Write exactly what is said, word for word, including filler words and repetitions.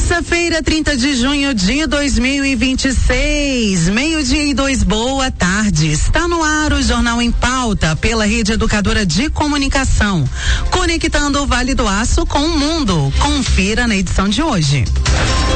Terça-feira, trinta de junho de dois mil e vinte e seis, meio-dia e dois, boa tarde. Está no ar o Jornal em Pauta pela Rede Educadora de Comunicação, conectando o Vale do Aço com o mundo. Confira na edição de hoje.